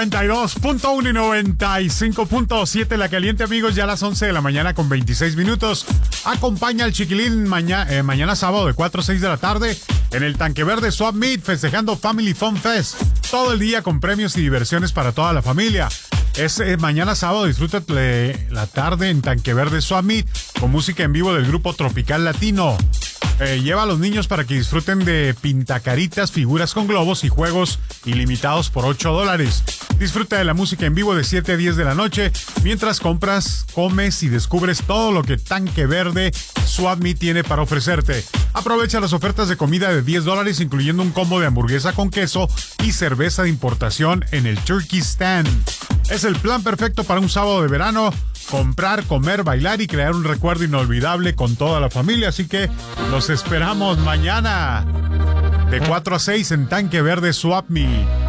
92.1 y 95.7 La Caliente, amigos, ya a las 11 de la mañana con 26 minutos. Acompaña al Chiquilín mañana sábado de 4 a 6 de la tarde en el Tanque Verde Swap Meet, festejando Family Fun Fest. Todo el día con premios y diversiones para toda la familia. Mañana sábado, disfrútate la tarde en Tanque Verde Swap Meet con música en vivo del grupo Tropical Latino. Lleva a los niños para que disfruten de pintacaritas, figuras con globos y juegos ilimitados por $8. Disfruta de la música en vivo de 7 a 10 de la noche mientras compras, comes y descubres todo lo que Tanque Verde Swap Meet tiene para ofrecerte. Aprovecha las ofertas de comida de $10, incluyendo un combo de hamburguesa con queso y cerveza de importación en el Turkey Stand. Es el plan perfecto para un sábado de verano. Comprar, comer, bailar y crear un recuerdo inolvidable con toda la familia. Así que los esperamos mañana de 4 a 6 en Tanque Verde Swap Meet.